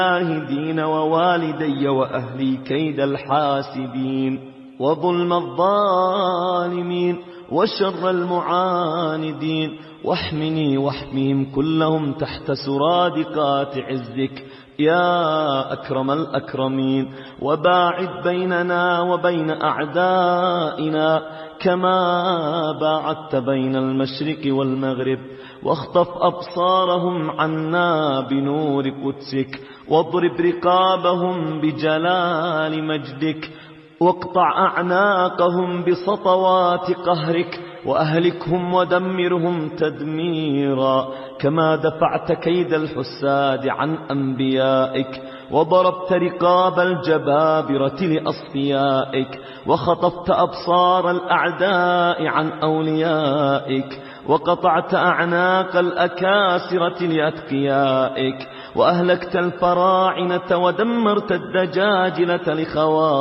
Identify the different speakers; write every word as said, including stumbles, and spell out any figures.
Speaker 1: المجاهدين ووالدي وأهلي كيد الحاسدين وظلم الظالمين وشر المعاندين، واحمني واحميهم كلهم تحت سرادقات عزك يا أكرم الأكرمين، وباعد بيننا وبين أعدائنا كما باعدت بين المشرق والمغرب، واخطف أبصارهم عنا بنور قدسك، واضرب رقابهم بجلال مجدك، واقطع أعناقهم بسطوات قهرك، وأهلكهم ودمرهم تدميرا، كما دفعت كيد الحساد عن أنبيائك، وضربت رقاب الجبابرة لأصفيائك، وخطفت أبصار الأعداء عن أوليائك، وقطعت أعناق الأكاسرة لأتقيائك، وأهلكت الفراعنة ودمرت الدجاجلة لخوارق